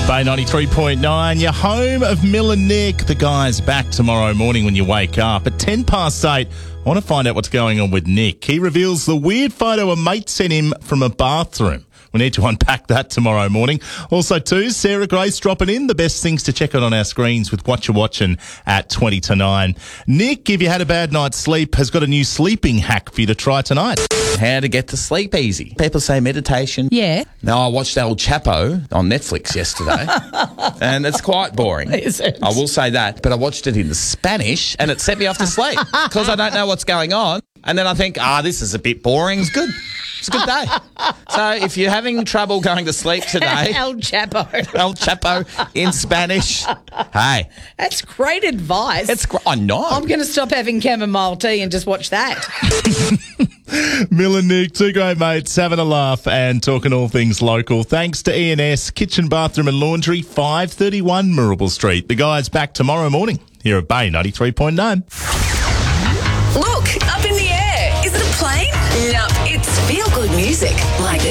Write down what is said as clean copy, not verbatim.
Bay 93.9, your home of Mill and Nick. The guys back tomorrow morning when you wake up. At 8:10, I want to find out what's going on with Nick. He reveals the weird photo a mate sent him from a bathroom. We need to unpack that tomorrow morning. Also, too, Sarah Grace dropping in the best things to check out on our screens with what you're watching at 20 to 9. Nick, if you had a bad night's sleep, has got a new sleeping hack for you to try tonight. How to get to sleep easy. People say meditation. Yeah. Now, I watched El Chapo on Netflix yesterday, and it's quite boring. Is it? I will say that. But I watched it in Spanish, and it set me off to sleep because I don't know what's going on. And then I think, this is a bit boring. It's good. It's a good day. So if you're having trouble going to sleep today... El Chapo. El Chapo in Spanish. Hey. That's great advice. I know. I'm going to stop having chamomile tea and just watch that. Mill and Nick, two great mates, having a laugh and talking all things local. Thanks to E&S Kitchen, Bathroom and Laundry, 531 Mirrable Street. The guys back tomorrow morning here at Bay 93.9. Look, up in the air. Is it a plane? No, it's feel-good music like this.